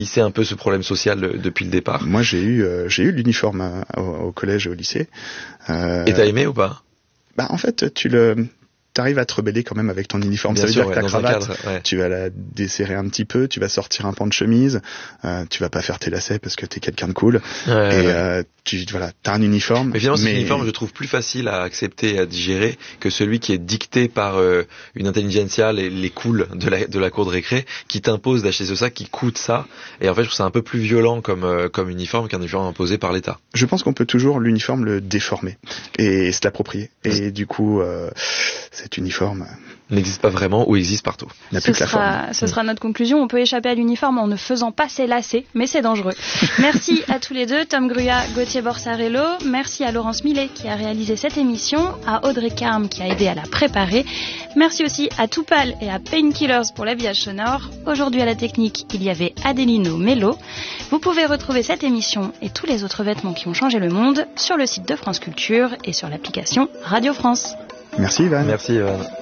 C'est un peu ce problème social depuis le départ. Moi, j'ai eu l'uniforme au collège et au lycée. Et t'as aimé ou pas? En fait, t'arrives à te rebeller quand même avec ton uniforme. Bien ça veut sûr, dire que ta cravate, cadre, tu vas la desserrer un petit peu, tu vas sortir un pan de chemise, tu vas pas faire tes lacets parce que t'es quelqu'un de cool. T'as un uniforme. Mais finalement, cet uniforme, je trouve plus facile à accepter et à digérer que celui qui est dicté par une intelligentsia, les cools de la cour de récré, qui t'impose d'acheter ça, qui coûte ça. Et en fait, je trouve ça un peu plus violent comme uniforme qu'un uniforme imposé par l'État. Je pense qu'on peut toujours l'uniforme le déformer et se l'approprier. Et du coup, cet uniforme n'existe pas vraiment ou existe partout. Ce sera notre conclusion. On peut échapper à l'uniforme en ne faisant pas ses lacets, mais c'est dangereux. Merci à tous les deux, Tom Grua, Gauthier Borsarello. Merci à Laurence Millet qui a réalisé cette émission, à Audrey Carme qui a aidé à la préparer. Merci aussi à Toupal et à Painkillers pour l'habillage sonore. Aujourd'hui à la technique, il y avait Adelino Mello. Vous pouvez retrouver cette émission et tous les autres vêtements qui ont changé le monde sur le site de France Culture et sur l'application Radio France. Merci Ivan. Merci Ivan.